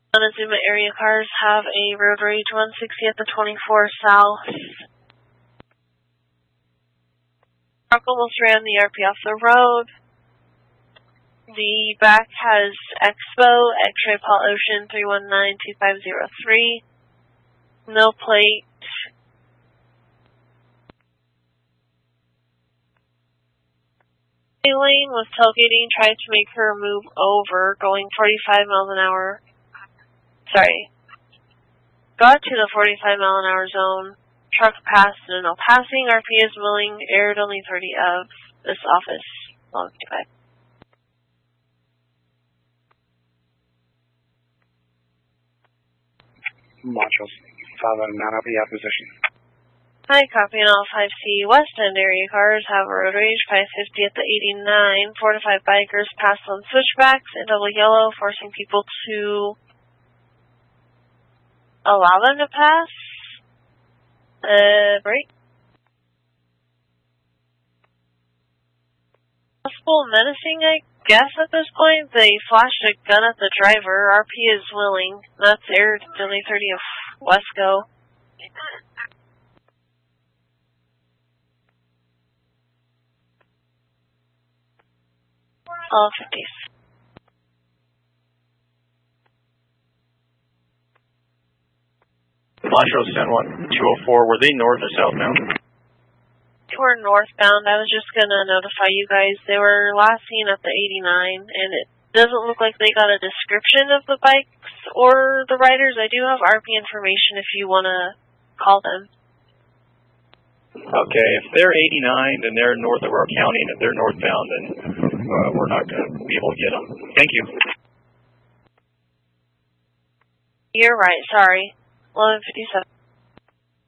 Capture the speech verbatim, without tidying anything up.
Montezuma area cars have a road rage one sixty at the twenty-four south. Truck almost ran the R P off the road. The back has Expo, X-ray Paul Ocean three one nine two five zero three. No plate. Lane was tailgating, tried to make her move over, going forty-five miles an hour. Sorry. Got to the forty-five mile an hour zone. Truck passed and no passing. R P is willing. Aired only thirty of this office. Long fifty-five. Modules five out of nine, I'll be out of position. Hi, copy on all five C. West End area cars have a road rage five fifty at the eighty-nine. Four to five bikers passed on switchbacks in double yellow, forcing people to allow them to pass. Uh, break. Possible menacing, I guess, at this point. They flashed a gun at the driver. R P is willing. That's aired only thirty of Wesco. All fifties. Flash Road San Juan two oh four, were they north or southbound? They were northbound. I was just going to notify you guys. They were last seen at the eighty-nine, and it doesn't look like they got a description of the bikes or the riders. I do have R P information if you want to call them. Okay, if they're eighty-nine, then they're north of our county, and if they're northbound, then uh, we're not going to be able to get them. Thank you. You're right. Sorry. eleven fifty-seven.